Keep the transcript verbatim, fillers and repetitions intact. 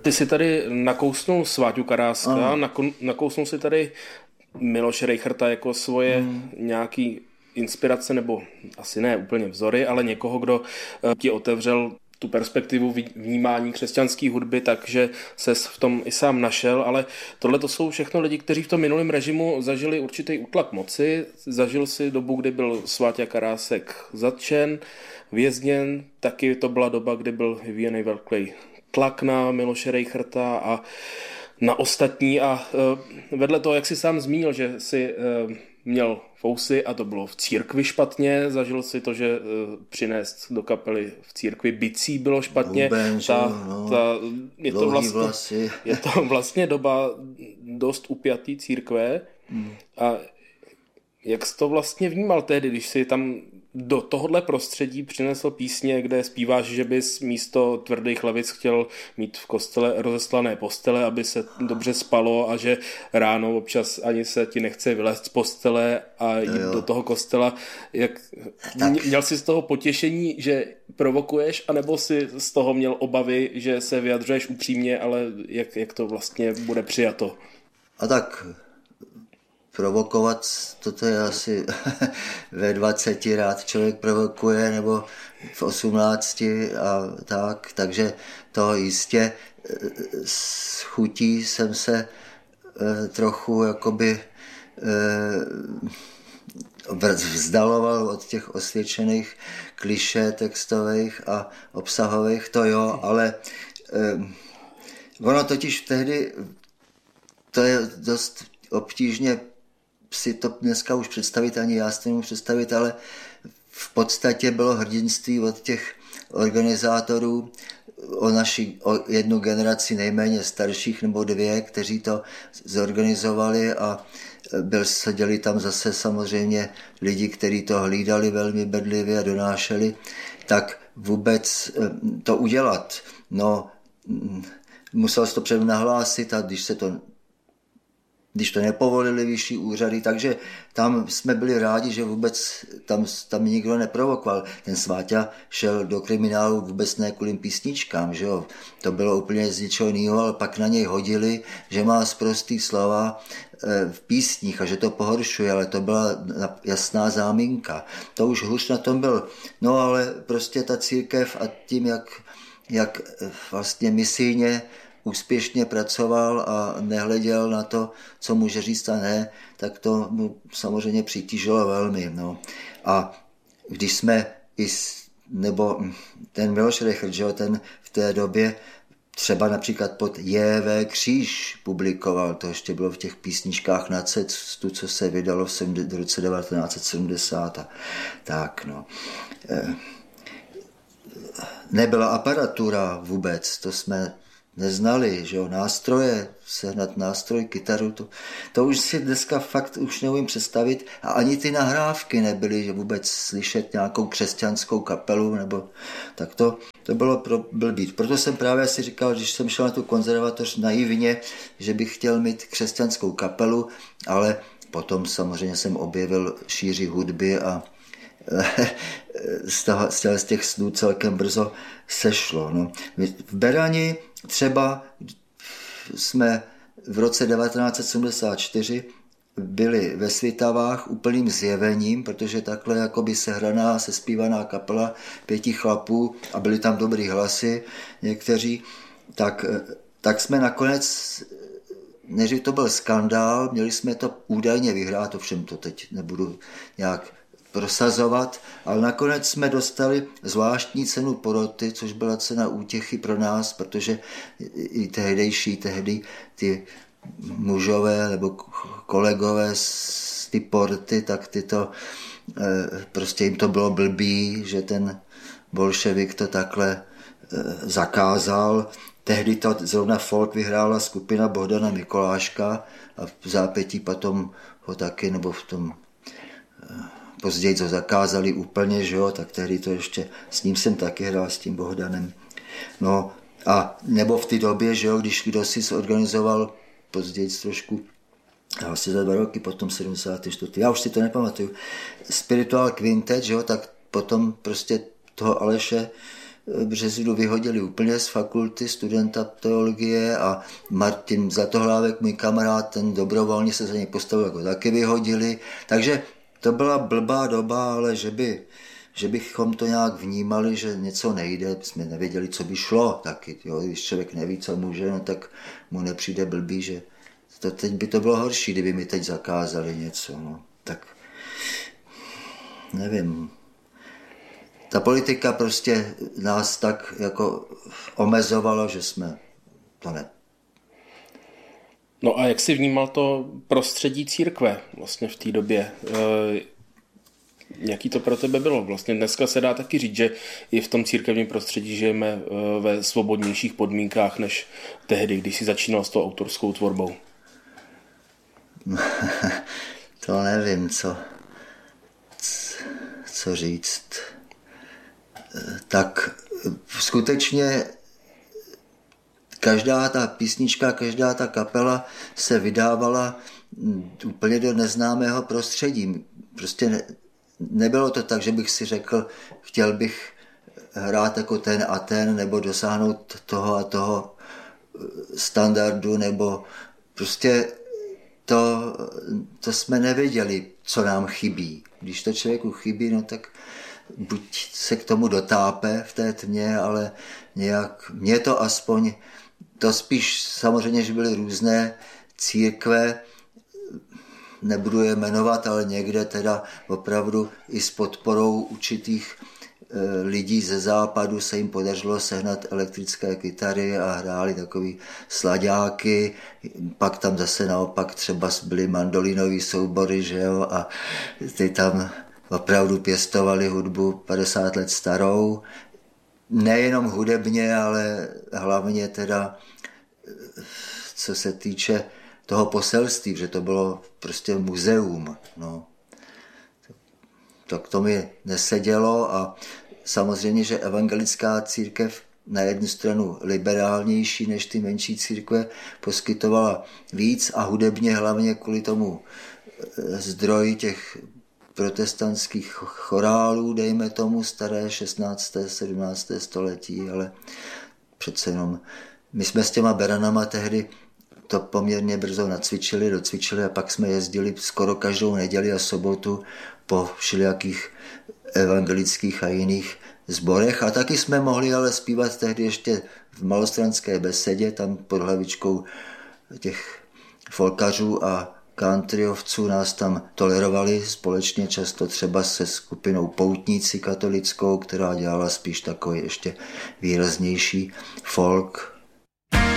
Ty si tady nakousnul Sváťu Karáska, nako, nakousnul si tady Miloše Rejchrta jako svoje hmm. nějaký inspirace, nebo asi ne úplně vzory, ale někoho, kdo ti otevřel tu perspektivu vnímání křesťanské hudby, takže ses v tom i sám našel, ale tohle to jsou všechno lidi, kteří v tom minulém režimu zažili určitý útlak moci. Zažil si dobu, kdy byl Sváťa Karásek zatčen, vězněn, taky to byla doba, kdy byl vyvíjený velký tlak na Miloše Rejchrta a na ostatní a vedle toho, jak si sám zmínil, že si měl fousy a to bylo v církvi špatně, zažil si to, že přinést do kapely v církvi bicí bylo špatně. Huben, ta, no, ta, je, to vlastně, je to vlastně doba dost upjatý církve hmm. a jak jsi to vlastně vnímal tehdy, když si tam do tohohle prostředí přinesl písně, kde zpíváš, že bys místo tvrdých lavic chtěl mít v kostele rozeslané postele, aby se dobře spalo a že ráno občas ani se ti nechce vylézt z postele a jít jo. do toho kostela. Jak, měl jsi z toho potěšení, že provokuješ, anebo si z toho měl obavy, že se vyjadřuješ upřímně, ale jak, jak to vlastně bude přijato? A tak provokovat, toto je asi ve dvaceti rád člověk provokuje, nebo v osmnácti a tak, takže to jistě s chutí jsem se trochu jakoby vzdaloval od těch osvědčených klišé textových a obsahových, to jo, ale ono totiž tehdy, to je dost obtížně si to dneska už představit, ani já si to nemůžu představit, ale v podstatě bylo hrdinství od těch organizátorů o naši, o jednu generaci nejméně starších nebo dvě, kteří to zorganizovali a byl, seděli tam zase samozřejmě lidi, kteří to hlídali velmi bedlivě a donášeli, tak vůbec to udělat. No, musel se to předem nahlásit a když se to když to nepovolili vyšší úřady, takže tam jsme byli rádi, že vůbec tam, tam nikdo neprovokoval. Ten Sváťa šel do kriminálu vůbec ne kvůli písničkám, že jo. To bylo úplně z ničeho jiného, ale pak na něj hodili, že má sprostý slova v písních a že to pohoršuje, ale to byla jasná záminka. To už hůř na tom byl. No ale prostě ta církev a tím, jak, jak vlastně misijně úspěšně pracoval a nehleděl na to, co může říct a ne, tak to mu samozřejmě přitížilo velmi. No. A když jsme, i, nebo ten Miloš Rejchrt, že ten v té době třeba například pod J V Kříž publikoval, to ještě bylo v těch písničkách na cestu, co se vydalo v roce devatenáct set sedmdesát. A tak, no. Nebyla aparatura vůbec, to jsme neznali, že jo, nástroje, sehnat nástroj, kytaru, to, to už si dneska fakt už neumím představit a ani ty nahrávky nebyly, že vůbec slyšet nějakou křesťanskou kapelu, nebo tak to, to bylo pro blbý. Proto jsem právě si říkal, když jsem šel na tu konzervatoř naivně, že bych chtěl mít křesťanskou kapelu, ale potom samozřejmě jsem objevil šíři hudby a z, toho, z těch snů celkem brzo sešlo. No. V Berani třeba jsme v roce devatenáct set sedmdesát čtyři byli ve Svitavách úplným zjevením, protože takhle jakoby sehraná, sespívaná kapela pěti chlapů a byli tam dobrý hlasy někteří, tak, tak jsme nakonec, než to byl skandál, měli jsme to údajně vyhrát, ovšem to teď nebudu nějak prosazovat, ale nakonec jsme dostali zvláštní cenu poroty, což byla cena útěchy pro nás, protože i tehdejší, tehdy ty mužové nebo kolegové z ty porty, tak ty to, prostě jim to bylo blbý, že ten bolševik to takhle zakázal. Tehdy to zrovna folk vyhrála skupina Bohdana Mikoláška a v zápětí potom ho taky, nebo v tom později to zakázali úplně, že jo, tak tehdy to ještě, s ním jsem taky hrál, s tím Bohdanem. No a nebo v té době, že jo, když kdo si zorganizoval později trošku, asi za dva roky, potom sedmdesát čtyři. Já už si to nepamatuju. Spiritual Quintet, že jo, tak potom prostě toho Aleše v březnu vyhodili úplně z fakulty studenta teologie a Martin Zlatohlávek, můj kamarád, ten dobrovolně se za něj postavil, jako taky vyhodili. Takže to byla blbá doba, ale že, by, že bychom to nějak vnímali, že něco nejde, jsme nevěděli, co by šlo taky. Jo? Když člověk neví, co může, no, tak mu nepřijde blbý, že to teď by to bylo horší, kdyby mi teď zakázali něco. No. Tak nevím. Ta politika prostě nás tak jako omezovala, že jsme to ne. No a jak jsi vnímal to prostředí církve vlastně v té době? E, jaký to pro tebe bylo? Vlastně dneska se dá taky říct, že i v tom církevním prostředí žijeme ve svobodnějších podmínkách než tehdy, když jsi začínal s tou autorskou tvorbou. To nevím, co, co říct. Tak skutečně každá ta písnička, každá ta kapela se vydávala úplně do neznámého prostředí. Prostě ne, nebylo to tak, že bych si řekl, chtěl bych hrát jako ten a ten, nebo dosáhnout toho a toho standardu, nebo prostě to, to jsme nevěděli, co nám chybí. Když to člověku chybí, no tak buď se k tomu dotápe v té tmě, ale nějak, mě to aspoň, to spíš samozřejmě, že byly různé církve, nebudu je jmenovat, ale někde teda opravdu i s podporou určitých e, lidí ze západu se jim podařilo sehnat elektrické kytary a hráli takový slaďáky, pak tam zase naopak třeba byly mandolinový soubory, že jo, a ty tam opravdu pěstovali hudbu padesát let starou, nejenom hudebně, ale hlavně teda, co se týče toho poselství, že to bylo prostě muzeum. No. Tak to mi nesedělo a samozřejmě, že evangelická církev na jednu stranu liberálnější než ty menší církve poskytovala víc a hudebně hlavně kvůli tomu zdroji těch protestantských chorálů, dejme tomu, staré šestnácté sedmnácté století, ale přece jenom my jsme s těma beranama tehdy to poměrně brzo nacvičili, docvičili a pak jsme jezdili skoro každou neděli a sobotu po všelijakých evangelických a jiných sborech a taky jsme mohli ale zpívat tehdy ještě v Malostranské besedě, tam pod hlavičkou těch folkařů a countryovců nás tam tolerovali společně často třeba se skupinou Poutníci katolickou, která dělala spíš takový ještě výraznější folk